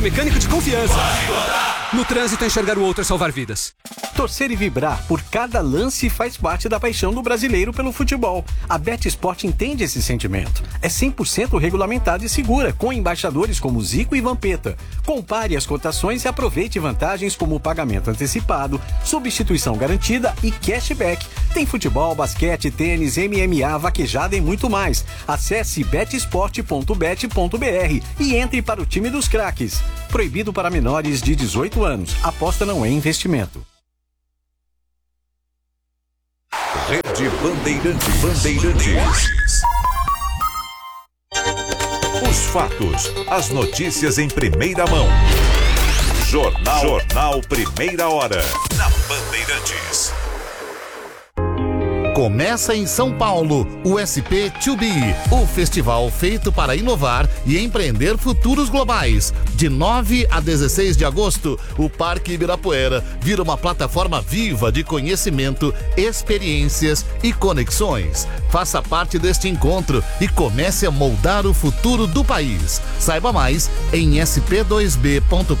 Mecânico de confiança. No trânsito, enxergar o outro é salvar vidas. Torcer e vibrar por cada lance faz parte da paixão do brasileiro pelo futebol. A BetSport entende esse sentimento. É 100% regulamentada e segura, com embaixadores como Zico e Vampeta. Compare as cotações e aproveite vantagens como pagamento antecipado, substituição garantida e cashback. Tem futebol, basquete, tênis, MMA, vaquejada e muito mais. Acesse betsport.bet.br e entre para o time dos craques. Proibido para menores de 18 anos. Aposta não é investimento. Rede Bandeirantes. Os fatos, as notícias em primeira mão. Jornal Primeira Hora. Na Bandeirantes. Começa em São Paulo o SP2B, o festival feito para inovar e empreender futuros globais. De 9 a 16 de agosto, o Parque Ibirapuera vira uma plataforma viva de conhecimento, experiências e conexões. Faça parte deste encontro e comece a moldar o futuro do país. Saiba mais em sp2b.com.br.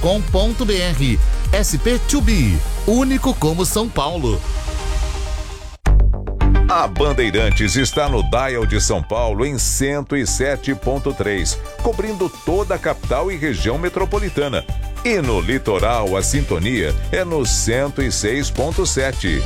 SP2B, único como São Paulo. A Bandeirantes está no dial de São Paulo em 107.3, cobrindo toda a capital e região metropolitana. E no litoral, a sintonia é no 106.7.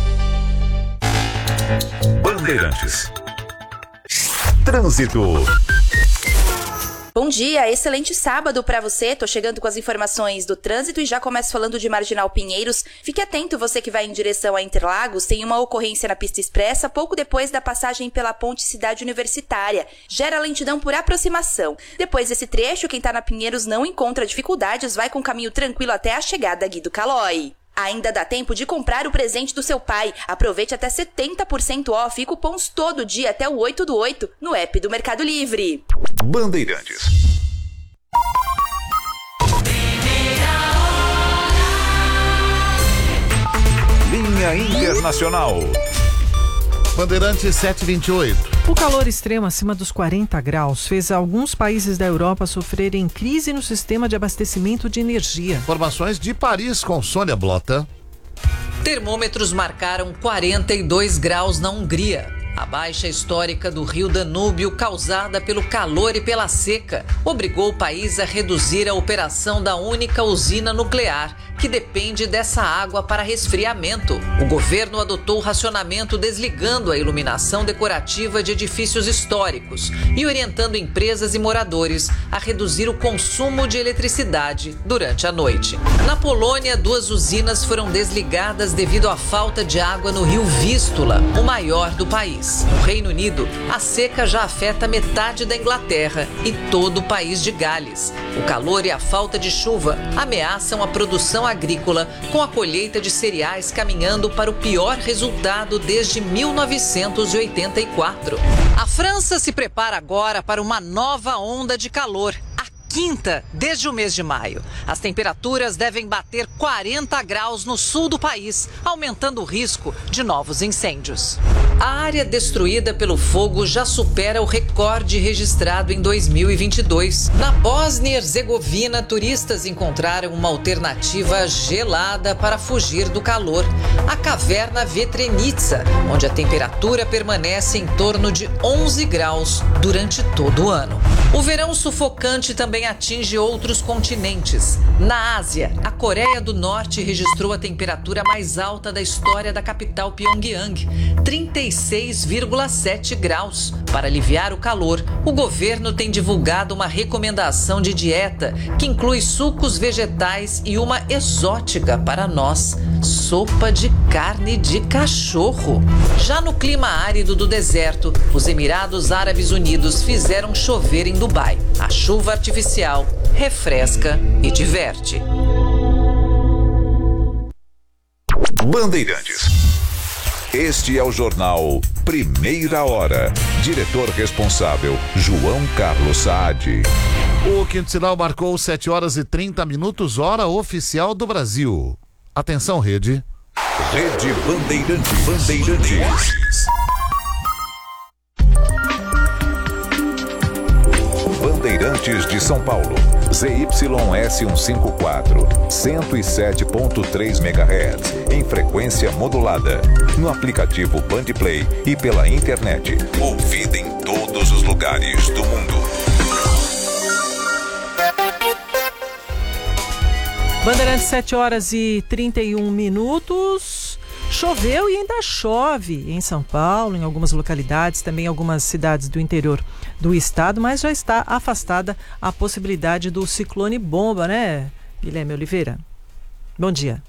Bandeirantes. Trânsito. Bom dia, excelente sábado para você. Tô chegando com as informações do trânsito e já começo falando de Marginal Pinheiros. Fique atento, você que vai em direção a Interlagos, tem uma ocorrência na pista expressa pouco depois da passagem pela ponte Cidade Universitária. Gera lentidão por aproximação. Depois desse trecho, quem tá na Pinheiros não encontra dificuldades, vai com caminho tranquilo até a chegada Guido Calói. Ainda dá tempo de comprar o presente do seu pai. Aproveite até 70% off e cupons todo dia até o 8/8 no app do Mercado Livre. Bandeirantes. Linha Internacional. Bandeirantes 728. O calor extremo acima dos 40 graus fez alguns países da Europa sofrerem crise no sistema de abastecimento de energia. Informações de Paris com Sônia Blota. Termômetros marcaram 42 graus na Hungria. A baixa histórica do rio Danúbio, causada pelo calor e pela seca, obrigou o país a reduzir a operação da única usina nuclear, que depende dessa água para resfriamento. O governo adotou o racionamento desligando a iluminação decorativa de edifícios históricos e orientando empresas e moradores a reduzir o consumo de eletricidade durante a noite. Na Polônia, 2 usinas foram desligadas devido à falta de água no rio Vístula, o maior do país. No Reino Unido, a seca já afeta metade da Inglaterra e todo o país de Gales. O calor e a falta de chuva ameaçam a produção agrícola, com a colheita de cereais caminhando para o pior resultado desde 1984. A França se prepara agora para uma nova onda de calor. Quinta desde o mês de maio. As temperaturas devem bater 40 graus no sul do país, aumentando o risco de novos incêndios. A área destruída pelo fogo já supera o recorde registrado em 2022. Na Bósnia e Herzegovina, turistas encontraram uma alternativa gelada para fugir do calor: a caverna Vetrenica, onde a temperatura permanece em torno de 11 graus durante todo o ano. O verão sufocante também atinge outros continentes. Na Ásia, a Coreia do Norte registrou a temperatura mais alta da história da capital Pyongyang, 36,7 graus. Para aliviar o calor, o governo tem divulgado uma recomendação de dieta que inclui sucos vegetais e uma exótica para nós: sopa de carne de cachorro. Já no clima árido do deserto, os Emirados Árabes Unidos fizeram chover em Dubai. A chuva artificial refresca e diverte. Bandeirantes. Este é o jornal Primeira Hora. Diretor responsável, João Carlos Saad. O quinto sinal marcou 7 horas e 30 minutos, hora oficial do Brasil. Atenção, rede. Rede Bandeirantes. Bandeirantes Bandeirantes de São Paulo. ZYS154, 107.3 MHz, em frequência modulada. No aplicativo Bandplay e pela internet. Ouvida em todos os lugares do mundo. Bandeirantes, 7h31. Choveu e ainda chove em São Paulo, em algumas localidades, também em algumas cidades do interior do estado, mas já está afastada a possibilidade do ciclone bomba, né, Guilherme Oliveira? Bom dia.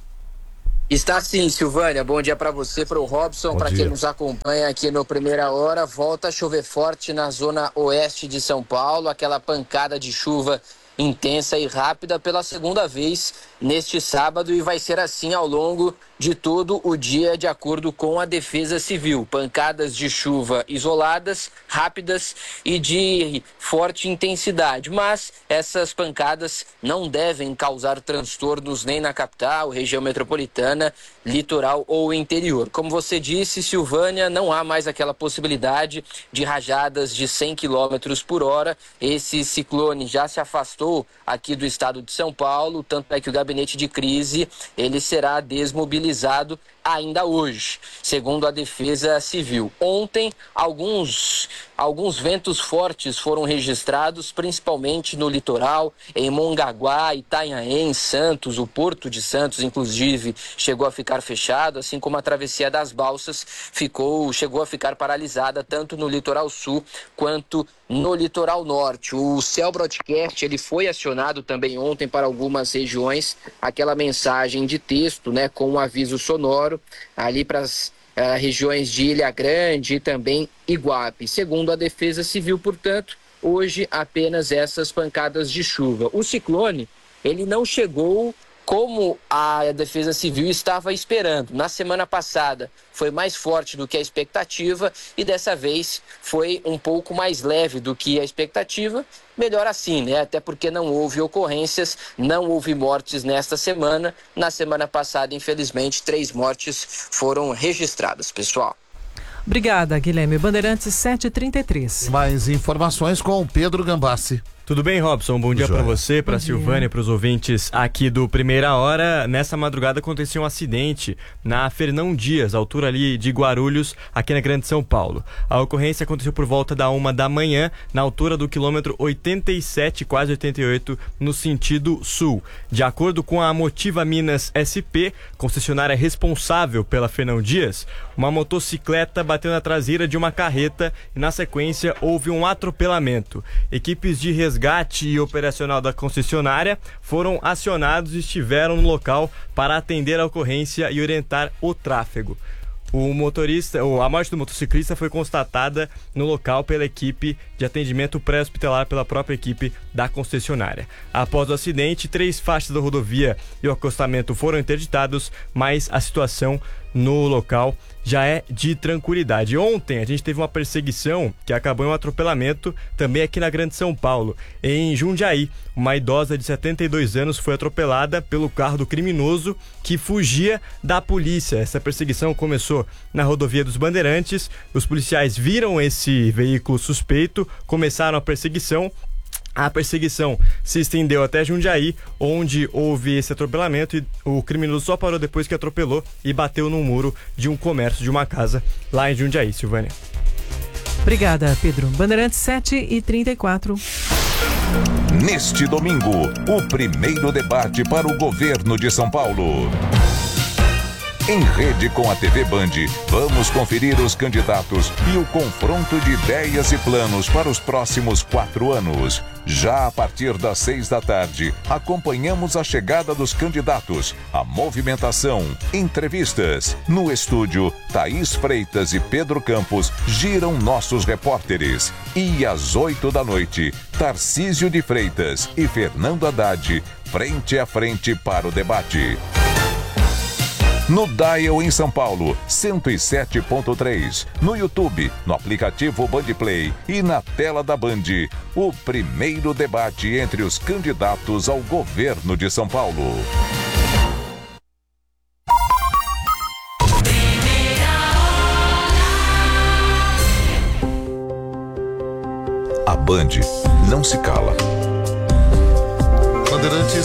Está sim, Silvânia. Bom dia para você, para o Robson, para quem nos acompanha aqui no Primeira Hora. Volta a chover forte na zona oeste de São Paulo, aquela pancada de chuva intensa e rápida pela segunda vez neste sábado, e vai ser assim ao longo de todo o dia, de acordo com a Defesa Civil. Pancadas de chuva isoladas, rápidas e de forte intensidade, mas essas pancadas não devem causar transtornos nem na capital, região metropolitana, litoral ou interior. Como você disse, Silvânia, não há mais aquela possibilidade de rajadas de 100 km por hora. Esse ciclone já se afastou aqui do estado de São Paulo, tanto é que o gabinete de crise ele será desmobilizado ainda hoje, segundo a Defesa Civil. Ontem, alguns ventos fortes foram registrados, principalmente no litoral, em Mongaguá, Itanhaém, Santos. O Porto de Santos, inclusive, chegou a ficar fechado, assim como a travessia das Balsas chegou a ficar paralisada, tanto no litoral sul quanto no litoral norte. O Cell Broadcast ele foi acionado também ontem para algumas regiões, aquela mensagem de texto, né, com um aviso sonoro, ali para as regiões de Ilha Grande e também Iguape. Segundo a Defesa Civil, portanto, hoje apenas essas pancadas de chuva. O ciclone, ele não chegou como a Defesa Civil estava esperando. Na semana passada foi mais forte do que a expectativa e dessa vez foi um pouco mais leve do que a expectativa. Melhor assim, né? Até porque não houve ocorrências, não houve mortes nesta semana. Na semana passada, infelizmente, 3 mortes foram registradas, pessoal. Obrigada, Guilherme. Bandeirantes, 7h33. Mais informações com o Pedro Gambassi. Tudo bem, Robson? Bom dia para você, para a Silvânia, para os ouvintes aqui do Primeira Hora. Nessa madrugada aconteceu um acidente na Fernão Dias, altura ali de Guarulhos, aqui na Grande São Paulo. A ocorrência aconteceu por volta da 1 da manhã, na altura do quilômetro 87, quase 88, no sentido sul. De acordo com a Motiva Minas SP, concessionária responsável pela Fernão Dias, uma motocicleta bateu na traseira de uma carreta e, na sequência, houve um atropelamento. Equipes de resgate e operacional da concessionária foram acionados e estiveram no local para atender a ocorrência e orientar o tráfego. A morte do motociclista foi constatada no local pela equipe de atendimento pré-hospitalar, pela própria equipe da concessionária. Após o acidente, 3 faixas da rodovia e o acostamento foram interditados, mas a situação no local já é de tranquilidade. Ontem a gente teve uma perseguição que acabou em um atropelamento também aqui na Grande São Paulo, em Jundiaí. Uma idosa de 72 anos foi atropelada pelo carro do criminoso que fugia da polícia. Essa perseguição começou na rodovia dos Bandeirantes. Os policiais viram esse veículo suspeito, começaram a perseguição. A perseguição se estendeu até Jundiaí, onde houve esse atropelamento, e o criminoso só parou depois que atropelou e bateu no muro de um comércio, de uma casa lá em Jundiaí, Silvânia. Obrigada, Pedro. Bandeirantes, 7h34. Neste domingo, o primeiro debate para o governo de São Paulo. Em rede com a TV Band, vamos conferir os candidatos e o confronto de ideias e planos para os próximos 4 anos. Já a partir das 6 da tarde, acompanhamos a chegada dos candidatos, a movimentação, entrevistas. No estúdio, Thaís Freitas e Pedro Campos giram nossos repórteres. E às 8 da noite, Tarcísio de Freitas e Fernando Haddad, frente a frente para o debate. No Dial em São Paulo, 107.3. No YouTube, no aplicativo Bandplay e na tela da Band, o primeiro debate entre os candidatos ao governo de São Paulo. A Band não se cala. Bandeirantes,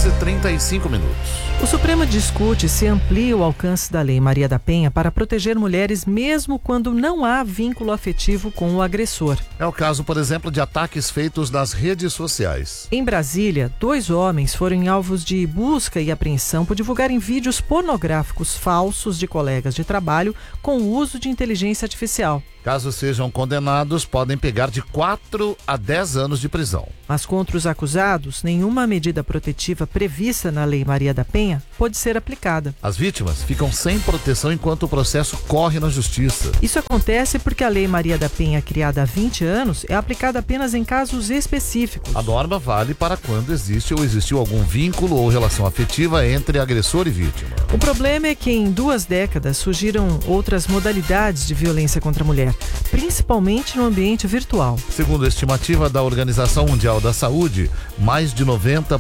7h35. O Supremo discute se amplia o alcance da Lei Maria da Penha para proteger mulheres mesmo quando não há vínculo afetivo com o agressor. É o caso, por exemplo, de ataques feitos nas redes sociais. Em Brasília, 2 homens foram alvos de busca e apreensão por divulgarem vídeos pornográficos falsos de colegas de trabalho com o uso de inteligência artificial. Caso sejam condenados, podem pegar de 4 a 10 anos de prisão. Mas contra os acusados, nenhuma medida protetiva prevista na Lei Maria da Penha pode ser aplicada. As vítimas ficam sem proteção enquanto o processo corre na justiça. Isso acontece porque a Lei Maria da Penha, criada há 20 anos, é aplicada apenas em casos específicos. A norma vale para quando existe ou existiu algum vínculo ou relação afetiva entre agressor e vítima. O problema é que em 2 décadas surgiram outras modalidades de violência contra a mulher, principalmente no ambiente virtual. Segundo a estimativa da Organização Mundial da Saúde, mais de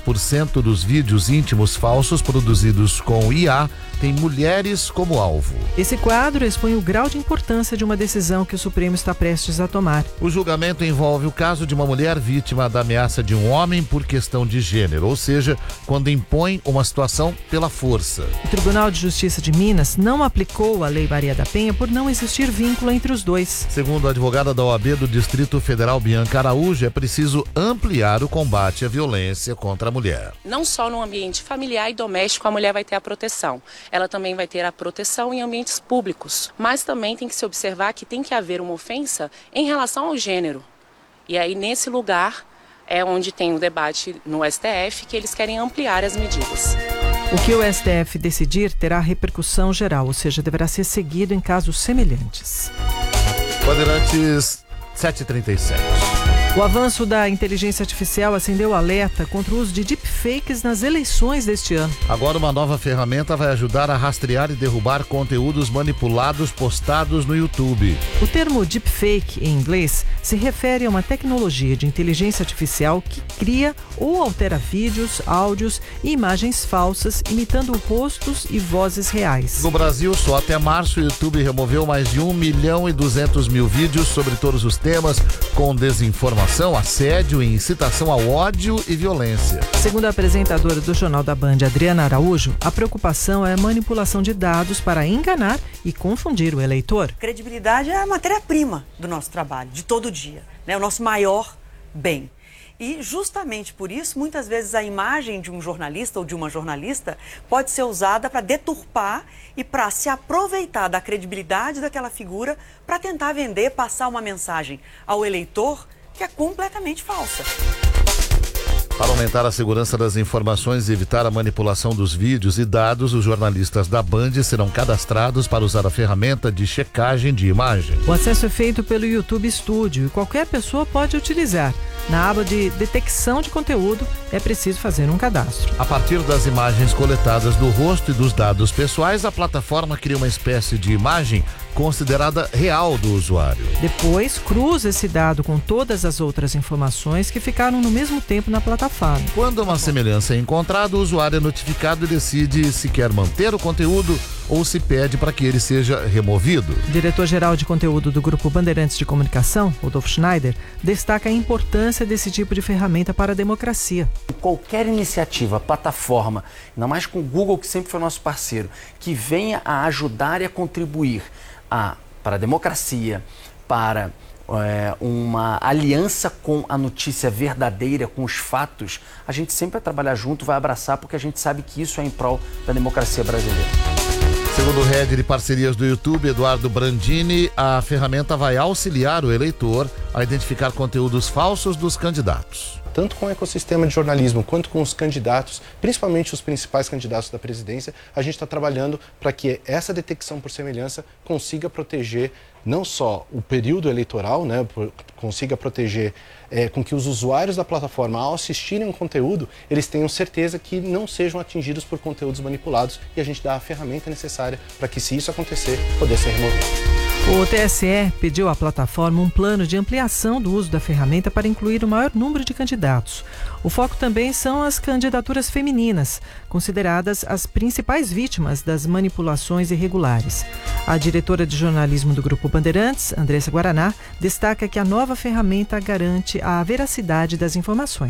90% dos vídeos íntimos falsos produzidos com IA têm mulheres como alvo. Esse quadro expõe o grau de importância de uma decisão que o Supremo está prestes a tomar. O julgamento envolve o caso de uma mulher vítima da ameaça de um homem por questão de gênero, ou seja, quando impõe uma situação pela força. O Tribunal de Justiça de Minas não aplicou a Lei Maria da Penha por não existir vínculo entre os dois. Segundo a advogada da OAB do Distrito Federal, Bianca Araújo, é preciso ampliar o combate à violência contra a mulher. Não só no ambiente familiar e doméstico a mulher vai ter a proteção. Ela também vai ter a proteção em ambientes públicos. Mas também tem que se observar que tem que haver uma ofensa em relação ao gênero. E aí, nesse lugar, é onde tem o debate no STF, que eles querem ampliar as medidas. O que o STF decidir terá repercussão geral, ou seja, deverá ser seguido em casos semelhantes. Bandeirantes, 7h37. O avanço da inteligência artificial acendeu alerta contra o uso de deepfakes nas eleições deste ano. Agora uma nova ferramenta vai ajudar a rastrear e derrubar conteúdos manipulados postados no YouTube. O termo deepfake, em inglês, se refere a uma tecnologia de inteligência artificial que cria ou altera vídeos, áudios e imagens falsas, imitando rostos e vozes reais. No Brasil, só até março, o YouTube removeu mais de 1.200.000 vídeos sobre todos os temas, com desinformação, assédio e incitação ao ódio e violência. Segundo a apresentadora do Jornal da Band, Adriana Araújo, a preocupação é a manipulação de dados para enganar e confundir o eleitor. Credibilidade é a matéria-prima do nosso trabalho, de todo dia, né? O nosso maior bem. E justamente por isso, muitas vezes a imagem de um jornalista ou de uma jornalista pode ser usada para deturpar e para se aproveitar da credibilidade daquela figura para tentar vender, passar uma mensagem ao eleitor que é completamente falsa. Para aumentar a segurança das informações e evitar a manipulação dos vídeos e dados, os jornalistas da Band serão cadastrados para usar a ferramenta de checagem de imagem. O acesso é feito pelo YouTube Studio e qualquer pessoa pode utilizar. Na aba de detecção de conteúdo, é preciso fazer um cadastro. A partir das imagens coletadas do rosto e dos dados pessoais, a plataforma cria uma espécie de imagem considerada real do usuário. Depois, cruza esse dado com todas as outras informações que ficaram no mesmo tempo na plataforma. Quando uma semelhança é encontrada, o usuário é notificado e decide se quer manter o conteúdo ou se pede para que ele seja removido. O diretor-geral de conteúdo do Grupo Bandeirantes de Comunicação, Rodolfo Schneider, destaca a importância desse tipo de ferramenta para a democracia. Qualquer iniciativa, plataforma, ainda mais com o Google, que sempre foi nosso parceiro, que venha a ajudar e a contribuir para a democracia, para uma aliança com a notícia verdadeira, com os fatos, a gente sempre vai trabalhar junto, vai abraçar, porque a gente sabe que isso é em prol da democracia brasileira. Segundo o head de parcerias do YouTube, Eduardo Brandini, a ferramenta vai auxiliar o eleitor a identificar conteúdos falsos dos candidatos. Tanto com o ecossistema de jornalismo quanto com os candidatos, principalmente os principais candidatos da presidência, a gente está trabalhando para que essa detecção por semelhança consiga proteger não só o período eleitoral, né, consiga proteger com que os usuários da plataforma, ao assistirem um conteúdo, eles tenham certeza que não sejam atingidos por conteúdos manipulados, e a gente dá a ferramenta necessária para que, se isso acontecer, poder ser removido. O TSE pediu à plataforma um plano de ampliação do uso da ferramenta para incluir o maior número de candidatos. O foco também são as candidaturas femininas, consideradas as principais vítimas das manipulações irregulares. A diretora de jornalismo do Grupo Bandeirantes, Andressa Guaraná, destaca que a nova ferramenta garante a veracidade das informações.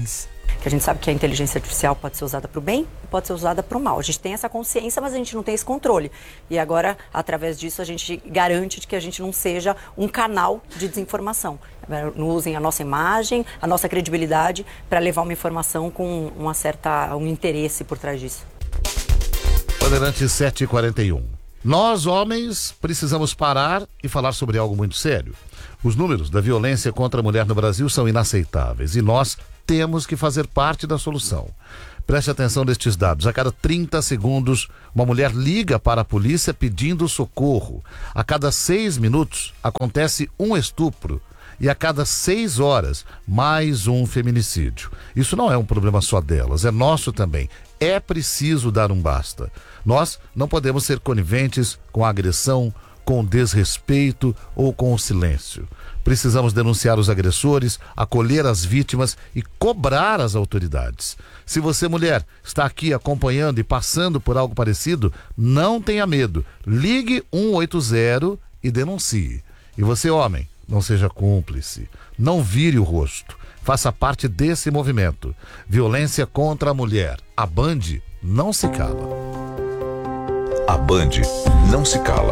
Que a gente sabe que a inteligência artificial pode ser usada para o bem e pode ser usada para o mal. A gente tem essa consciência, mas a gente não tem esse controle. E agora, através disso, a gente garante que a gente não seja um canal de desinformação. Não usem a nossa imagem, a nossa credibilidade para levar uma informação com um interesse por trás disso. Bandeirantes 7h41. Nós, homens, precisamos parar e falar sobre algo muito sério. Os números da violência contra a mulher no Brasil são inaceitáveis e nós temos que fazer parte da solução. Preste atenção nestes dados. A cada 30 segundos, uma mulher liga para a polícia pedindo socorro. A cada 6 minutos, acontece um estupro. E a cada 6 horas, mais um feminicídio. Isso não é um problema só delas, é nosso também. É preciso dar um basta. Nós não podemos ser coniventes com a agressão, com o desrespeito ou com o silêncio. Precisamos denunciar os agressores, acolher as vítimas e cobrar as autoridades. Se você, mulher, está aqui acompanhando e passando por algo parecido, não tenha medo. Ligue 180 e denuncie. E você, homem, não seja cúmplice. Não vire o rosto. Faça parte desse movimento. Violência contra a mulher. A Band não se cala. A Band não se cala.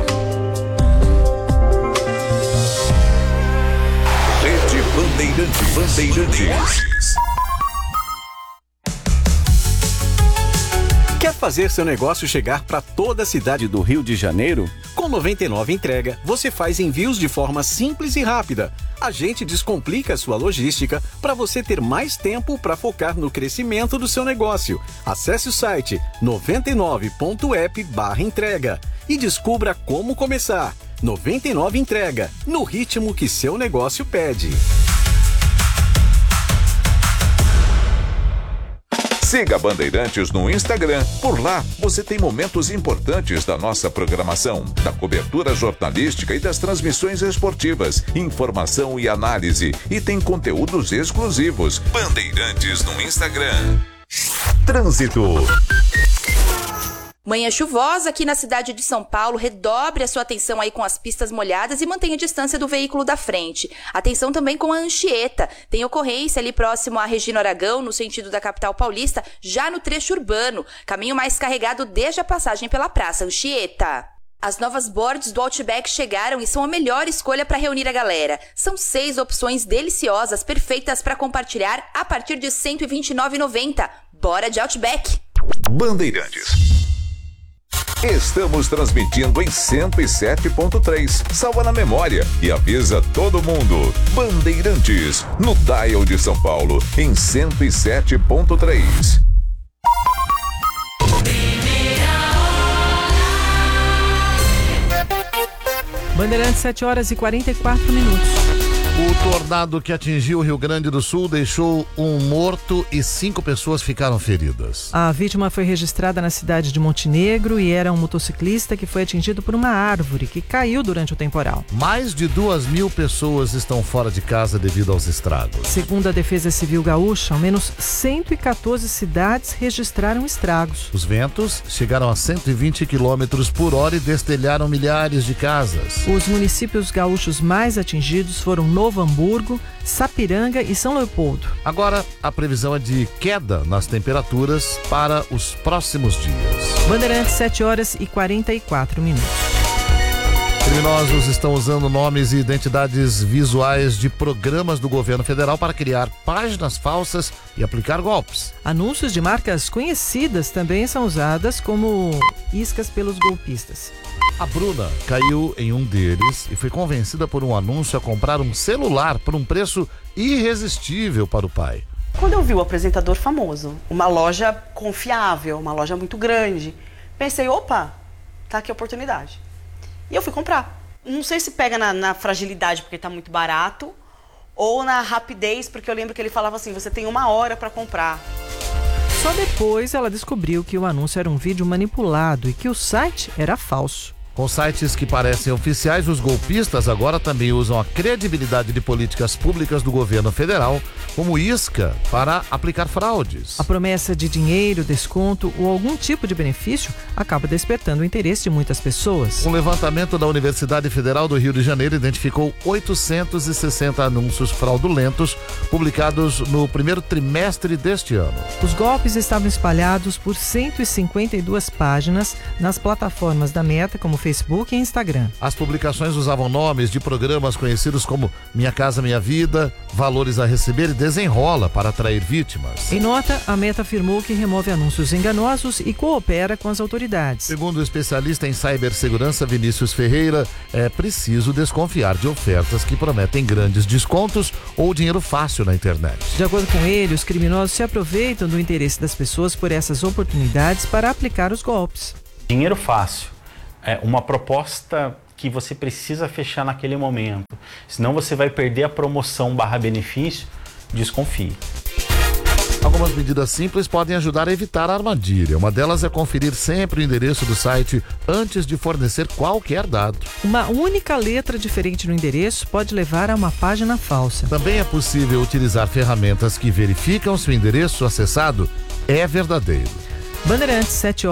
Rede Bandeirantes. Quer fazer seu negócio chegar para toda a cidade do Rio de Janeiro? Com 99 Entrega, você faz envios de forma simples e rápida. A gente descomplica a sua logística para você ter mais tempo para focar no crescimento do seu negócio. Acesse o site 99.app/entrega e descubra como começar. 99 Entrega, no ritmo que seu negócio pede. Siga Bandeirantes no Instagram. Por lá, você tem momentos importantes da nossa programação, da cobertura jornalística e das transmissões esportivas, informação e análise. E tem conteúdos exclusivos. Bandeirantes no Instagram. Trânsito. Manhã chuvosa aqui na cidade de São Paulo. Redobre a sua atenção aí com as pistas molhadas e mantenha a distância do veículo da frente. Atenção também com a Anchieta. Tem ocorrência ali próximo à Regina Aragão, no sentido da capital paulista, já no trecho urbano. Caminho mais carregado desde a passagem pela Praça Anchieta. As novas boards do Outback chegaram e são a melhor escolha para reunir a galera. São 6 opções deliciosas, perfeitas para compartilhar a partir de R$ 129,90. Bora de Outback! Bandeirantes. Estamos transmitindo em 107.3. Salva na memória e avisa todo mundo. Bandeirantes, no dial de São Paulo, em 107.3. Bandeirantes, 7h44. O tornado que atingiu o Rio Grande do Sul deixou um morto e 5 pessoas ficaram feridas. A vítima foi registrada na cidade de Montenegro e era um motociclista que foi atingido por uma árvore que caiu durante o temporal. Mais de 2.000 pessoas estão fora de casa devido aos estragos. Segundo a Defesa Civil Gaúcha, ao menos 114 cidades registraram estragos. Os ventos chegaram a 120 km por hora e destelharam milhares de casas. Os municípios gaúchos mais atingidos foram Novo Hamburgo, Sapiranga e São Leopoldo. Agora, a previsão é de queda nas temperaturas para os próximos dias. Bandeirantes, 7h44. Criminosos estão usando nomes e identidades visuais de programas do governo federal para criar páginas falsas e aplicar golpes. Anúncios de marcas conhecidas também são usadas como iscas pelos golpistas. A Bruna caiu em um deles e foi convencida por um anúncio a comprar um celular por um preço irresistível para o pai. Quando eu vi o apresentador famoso, uma loja confiável, uma loja muito grande, pensei, opa, tá aqui a oportunidade. E eu fui comprar. Não sei se pega na fragilidade porque tá muito barato ou na rapidez, porque eu lembro que ele falava assim, você tem 1 hora para comprar. Só depois ela descobriu que o anúncio era um vídeo manipulado e que o site era falso. Com sites que parecem oficiais, os golpistas agora também usam a credibilidade de políticas públicas do governo federal, como isca, para aplicar fraudes. A promessa de dinheiro, desconto ou algum tipo de benefício acaba despertando o interesse de muitas pessoas. Um levantamento da Universidade Federal do Rio de Janeiro identificou 860 anúncios fraudulentos publicados no primeiro trimestre deste ano. Os golpes estavam espalhados por 152 páginas nas plataformas da Meta, como Facebook e Instagram. As publicações usavam nomes de programas conhecidos como Minha Casa Minha Vida, Valores a Receber e Desenrola para atrair vítimas. Em nota, a Meta afirmou que remove anúncios enganosos e coopera com as autoridades. Segundo o especialista em cibersegurança Vinícius Ferreira, é preciso desconfiar de ofertas que prometem grandes descontos ou dinheiro fácil na internet. De acordo com ele, os criminosos se aproveitam do interesse das pessoas por essas oportunidades para aplicar os golpes. Dinheiro fácil. É uma proposta que você precisa fechar naquele momento. Senão você vai perder a promoção /benefício. Desconfie. Algumas medidas simples podem ajudar a evitar a armadilha. Uma delas é conferir sempre o endereço do site antes de fornecer qualquer dado. Uma única letra diferente no endereço pode levar a uma página falsa. Também é possível utilizar ferramentas que verificam se o endereço acessado é verdadeiro. Bandeirantes,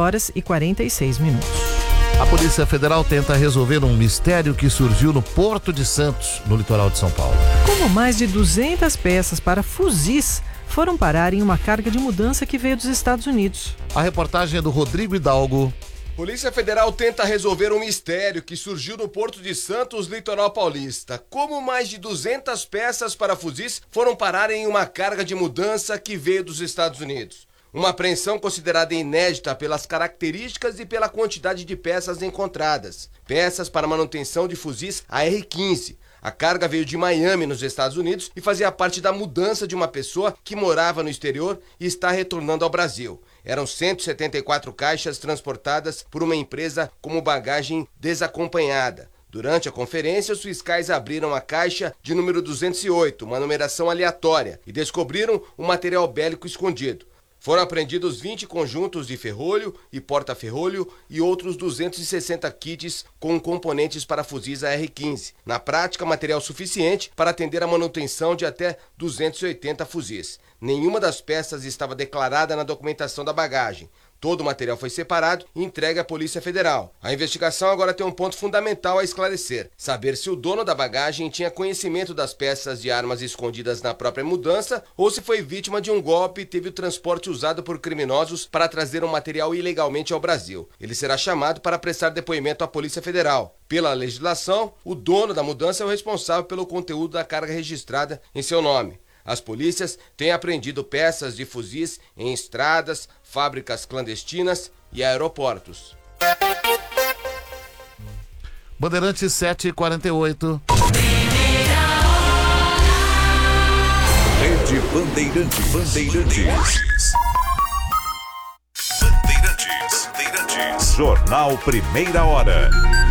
7h46. A Polícia Federal tenta resolver um mistério que surgiu no Porto de Santos, no litoral de São Paulo. Como mais de 200 peças para fuzis foram parar em uma carga de mudança que veio dos Estados Unidos. A reportagem é do Rodrigo Hidalgo. Polícia Federal tenta resolver um mistério que surgiu no Porto de Santos, litoral paulista. Como mais de 200 peças para fuzis foram parar em uma carga de mudança que veio dos Estados Unidos. Uma apreensão considerada inédita pelas características e pela quantidade de peças encontradas. Peças para manutenção de fuzis AR-15. A carga veio de Miami, nos Estados Unidos, e fazia parte da mudança de uma pessoa que morava no exterior e está retornando ao Brasil. Eram 174 caixas transportadas por uma empresa como bagagem desacompanhada. Durante a conferência, os fiscais abriram a caixa de número 208, uma numeração aleatória, e descobriram um material bélico escondido. Foram apreendidos 20 conjuntos de ferrolho e porta-ferrolho e outros 260 kits com componentes para fuzis AR-15. Na prática, material suficiente para atender a manutenção de até 280 fuzis. Nenhuma das peças estava declarada na documentação da bagagem. Todo o material foi separado e entregue à Polícia Federal. A investigação agora tem um ponto fundamental a esclarecer: saber se o dono da bagagem tinha conhecimento das peças de armas escondidas na própria mudança ou se foi vítima de um golpe e teve o transporte usado por criminosos para trazer um material ilegalmente ao Brasil. Ele será chamado para prestar depoimento à Polícia Federal. Pela legislação, o dono da mudança é o responsável pelo conteúdo da carga registrada em seu nome. As polícias têm apreendido peças de fuzis em estradas, fábricas clandestinas e aeroportos. Bandeirantes 7h48. Rede Bandeirantes. Bandeirantes. Jornal Primeira Hora.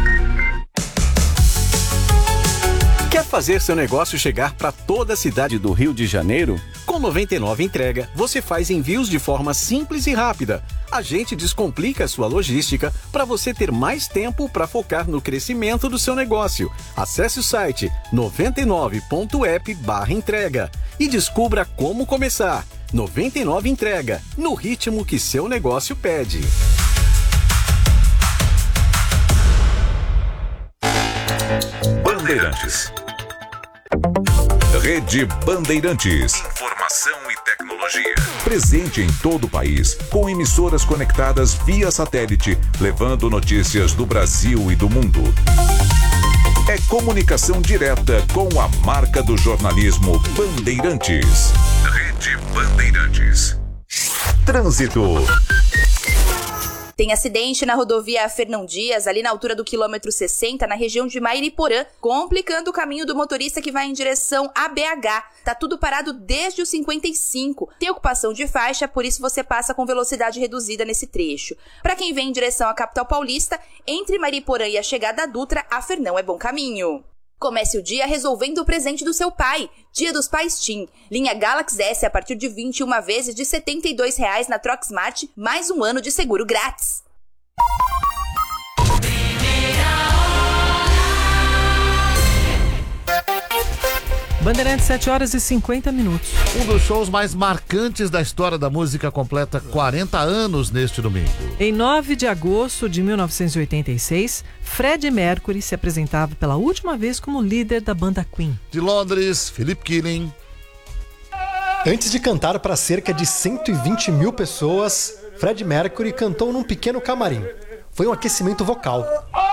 Quer fazer seu negócio chegar para toda a cidade do Rio de Janeiro? Com 99 Entrega, você faz envios de forma simples e rápida. A gente descomplica a sua logística para você ter mais tempo para focar no crescimento do seu negócio. Acesse o site 99.app/entrega e descubra como começar. 99 Entrega, no ritmo que seu negócio pede. Bandeirantes. Rede Bandeirantes. Informação e tecnologia. Presente em todo o país, com emissoras conectadas via satélite, levando notícias do Brasil e do mundo. É comunicação direta com a marca do jornalismo Bandeirantes. Rede Bandeirantes. Trânsito. Tem acidente na rodovia Fernão Dias, ali na altura do quilômetro 60, na região de Mairiporã, complicando o caminho do motorista que vai em direção a BH. Tá tudo parado desde o 55. Tem ocupação de faixa, por isso você passa com velocidade reduzida nesse trecho. Para quem vem em direção à capital paulista, entre Mairiporã e a chegada à Dutra, a Fernão é bom caminho. Comece o dia resolvendo o presente do seu pai. Dia dos Pais TIM. Linha Galaxy S a partir de 21 vezes de R$ 72,00 na Trocsmart, mais um ano de seguro grátis. Bandeirantes, 7h50. Um dos shows mais marcantes da história da música completa 40 anos neste domingo. Em 9 de agosto de 1986, Freddie Mercury se apresentava pela última vez como líder da banda Queen. De Londres, Philip Killing. Antes de cantar para cerca de 120 mil pessoas, Freddie Mercury cantou num pequeno camarim. Foi um aquecimento vocal.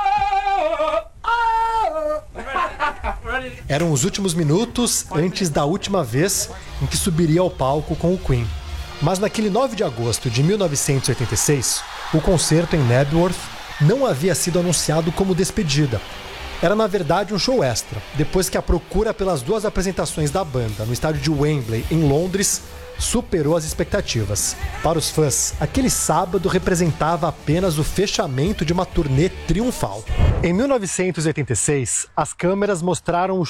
Eram os últimos minutos antes da última vez em que subiria ao palco com o Queen. Mas naquele 9 de agosto de 1986, o concerto em Knebworth não havia sido anunciado como despedida. Era, na verdade, um show extra, depois que a procura pelas 2 apresentações da banda no estádio de Wembley, em Londres, superou as expectativas. Para os fãs, aquele sábado representava apenas o fechamento de uma turnê triunfal. Em 1986, as câmeras mostraram o